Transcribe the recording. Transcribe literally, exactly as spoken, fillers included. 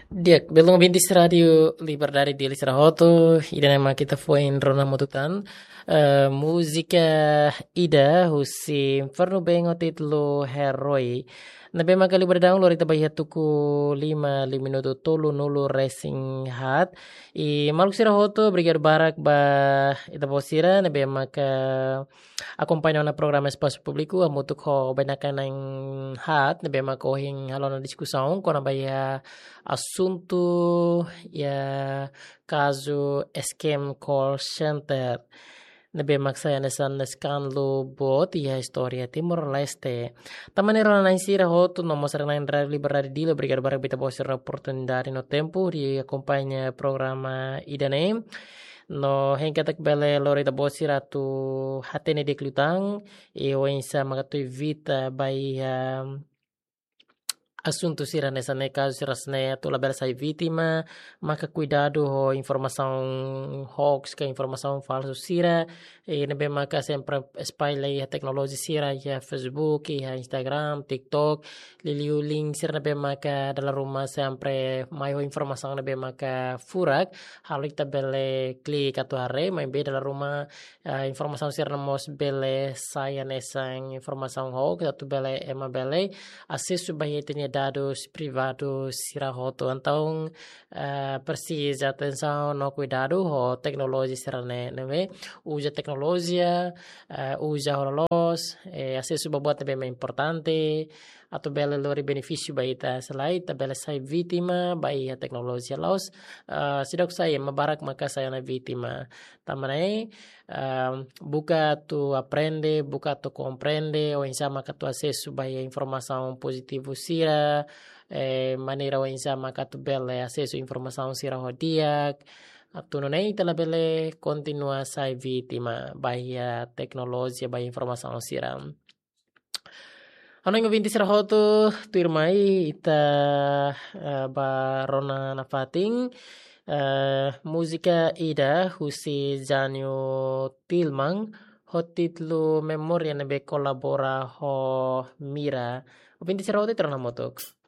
Diak, belum bintis radio Liberdade di Lisrahoto, ida nama kita foi in Rona Motutan. Eh, Música ida husi Ferno bengo titlo Heroi. Nabe magali berdang lori tabayat tuku lima lima minuto tolu nulu racing hat. I maluk sirahoto brigar barak ba ita posira nabe maka acompanham na programa Espaço Público a muito ko banakan ng hat nabe maka ohing halon na diskusão ko na baya assunto ya caso scam call center. Nabe maksaya nesan skandalo bot ya historia Timor Leste. Tamanero na insira hoto no mostra na drive liberare dilo brigar bara bita bosir oportunidade no tempo di acompanha programa idane. No henkatak bele lorita bosir atu hatene de klutang e o insa magatu vita bai um, assunto sira nessa né caso sira né tu labela sai vítima maka cuidado ho informação hoax que informação falso sira e nebe maka sempre espalha a tecnologia sira ya Facebook ya Instagram TikTok liliu link sira nebe maka dalam rumah sempre mai ho informação nebe maka furak halo kita bele klik atau hare mai be dalam rumah uh, informação sira mos bele saya nesang informação hoax atau bele ema bele acesso bahia dados privados sirahoto então uh, precisa atenção no cuidado ho tecnologia sirane neve usa tecnologia uh, usa hololos eh, acesso babot também é importante atau bela lori benefício baita selain tabela sai vítima bai a tecnologia laos uh, sidok saya mabarak maka saya na vítima tamanai uh, buka tu aprende buka tu comprende ou insama que tu acesso bai a informação positivo sira eh, maneira ou insama que tu bela acesso a informação sira hodiak atau nonei telah bele continua sai vítima bai a tecnologia bai informação sira. Ano yung binti sa rahoto, tuirmay ita uh, ba rona nafating uh, musika ida husi Janyo Tilmang ho titlo memoria na be kolabora ho Mira. O binti sa rahoto ito na motok.